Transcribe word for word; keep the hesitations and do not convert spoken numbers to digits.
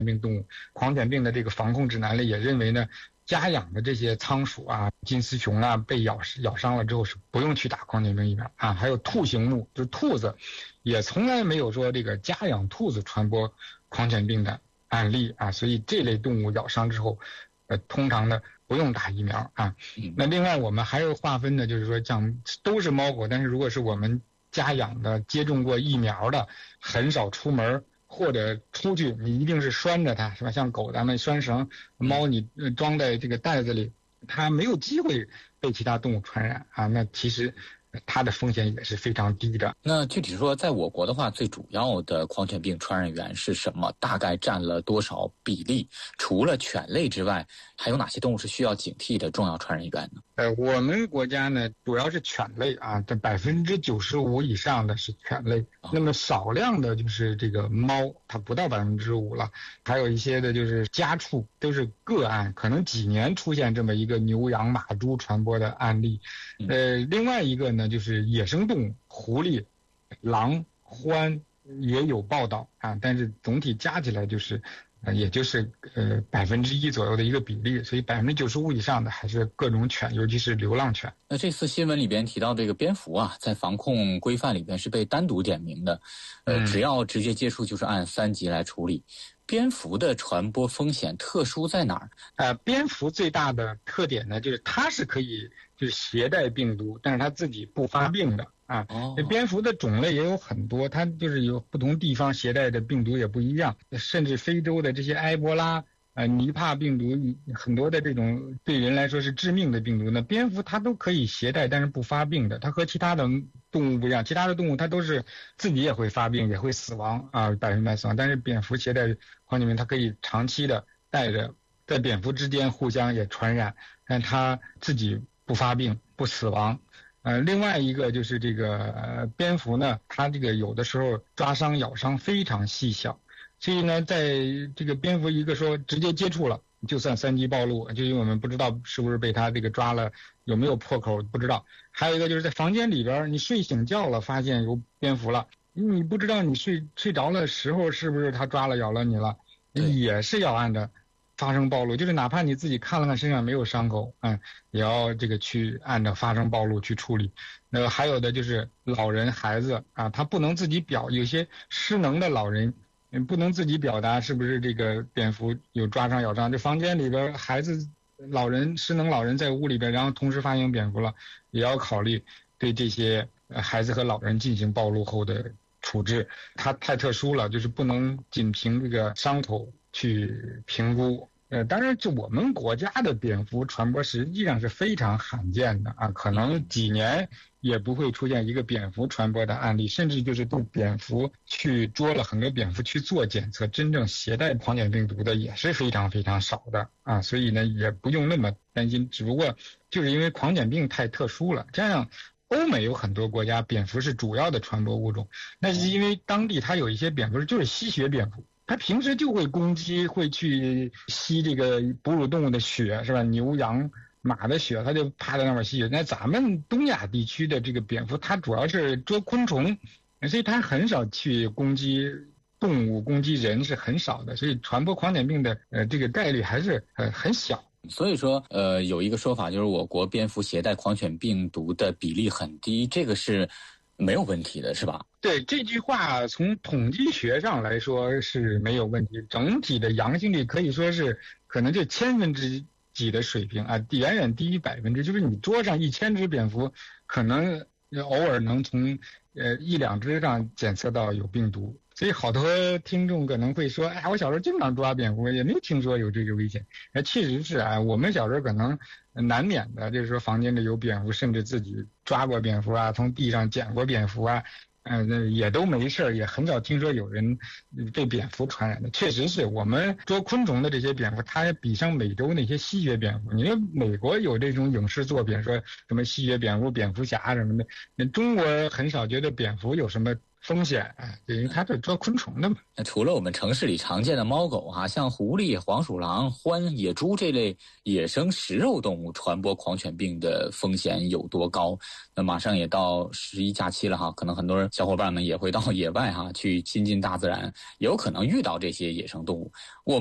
病动物。狂犬病的这个防控指南里也认为呢，家养的这些仓鼠啊、金丝熊啊被咬咬伤了之后是不用去打狂犬病疫苗啊。还有兔形目，就是兔子，也从来没有说这个家养兔子传播狂犬病的案例啊。所以这类动物咬伤之后，呃，通常呢不用打疫苗啊。那另外我们还有划分的，就是说像都是猫狗，但是如果是我们家养的、接种过疫苗的，很少出门。或者出去你一定是拴着它，是吧？像狗咱们拴绳，猫你装在这个袋子里，它没有机会被其他动物传染啊。那其实它的风险也是非常低的。 那具体说，在我国的话，最主要的狂犬病传染源是什么？大概占了多少比例？除了犬类之外，还有哪些动物是需要警惕的重要传染源呢？ 呃，我们国家呢，主要是犬类啊，这百分之九十五以上的是犬类，那么少量的就是这个猫，它不到百分之五了，还有一些的就是家畜，都是个案，可能几年出现这么一个牛羊马猪传播的案例。呃，另外一个呢，就是野生动物，狐狸、狼、獾也有报道啊，但是总体加起来就是。呃，也就是呃百分之一左右的一个比例，所以百分之九十五以上的还是各种犬，尤其是流浪犬。 那这次新闻里边提到这个蝙蝠啊，在防控规范里边是被单独点名的，呃，只要直接接触就是按三级来处理。蝙蝠的传播风险特殊在哪儿？ 呃，蝙蝠最大的特点呢，就是它是可以就是携带病毒，但是它自己不发病的。啊，这蝙蝠的种类也有很多，它就是有不同地方携带的病毒也不一样，甚至非洲的这些埃博拉、呃尼帕病毒，很多的这种对人来说是致命的病毒呢，蝙蝠它都可以携带，但是不发病的。它和其他的动物不一样，其他的动物它都是自己也会发病，也会死亡啊，百分百死亡。但是蝙蝠携带狂犬病，它可以长期的带着，在蝙蝠之间互相也传染，但它自己不发病、不死亡。呃，另外一个就是这个、呃、蝙蝠呢，它这个有的时候抓伤、咬伤非常细小，所以呢，在这个蝙蝠一个说直接接触了，就算三级暴露，就因为我们不知道是不是被它这个抓了，有没有破口不知道。还有一个就是在房间里边，你睡醒觉了，发现有蝙蝠了，你不知道你睡睡着的时候是不是它抓了咬了你了，也是要按照发生暴露，就是哪怕你自己看了看身上没有伤口，嗯，也要这个去按照发生暴露去处理。那个还有的就是老人、孩子啊，他不能自己表，有些失能的老人，嗯，不能自己表达是不是这个蝙蝠有抓伤咬伤。这房间里边孩子、老人、失能老人在屋里边，然后同时发现蝙蝠了，也要考虑对这些孩子和老人进行暴露后的处置。它太特殊了，就是不能仅凭这个伤口去评估。呃，当然，就我们国家的蝙蝠传播实际上是非常罕见的啊，可能几年也不会出现一个蝙蝠传播的案例，甚至就是对蝙蝠去捉了很多蝙蝠去做检测，真正携带狂犬病毒的也是非常非常少的啊，所以呢也不用那么担心，只不过就是因为狂犬病太特殊了，这样。欧美有很多国家蝙蝠是主要的传播物种，那是因为当地它有一些蝙蝠就是吸血蝙蝠，它平时就会攻击，会去吸这个哺乳动物的血，是吧？牛羊马的血，它就趴在那边吸血。那咱们东亚地区的这个蝙蝠，它主要是捉昆虫，所以它很少去攻击动物，攻击人是很少的，所以传播狂犬病的呃这个概率还是呃很小。 所以说，呃，有一个说法就是我国蝙蝠携带狂犬病毒的比例很低，这个是没有问题的，是吧？ 对，这句话从统计学上来说是没有问题，整体的阳性率可以说是可能就千分之几的水平啊，远远低于百分之，就是你捉上一千只蝙蝠，可能偶尔能从呃一两只上检测到有病毒。所以好多听众可能会说，哎，我小时候经常抓蝙蝠，也没有听说有这个危险。哎，确实是啊，我们小时候可能难免的，就是说房间里有蝙蝠，甚至自己抓过蝙蝠啊，从地上捡过蝙蝠啊，嗯、呃，也都没事，也很少听说有人被蝙蝠传染的。确实是我们捉昆虫的这些蝙蝠，它比上美洲那些吸血蝙蝠。你说美国有这种影视作品，说什么吸血蝙蝠、蝙蝠侠什么的，那中国很少觉得蝙蝠有什么风险啊，因为它是捉昆虫的嘛。 那除了我们城市里常见的猫狗哈、啊，像狐狸、黄鼠狼、獾、野猪这类野生食肉动物传播狂犬病的风险有多高？那马上也到十一假期了哈，可能很多小伙伴们也会到野外哈去亲近大自然，有可能遇到这些野生动物。我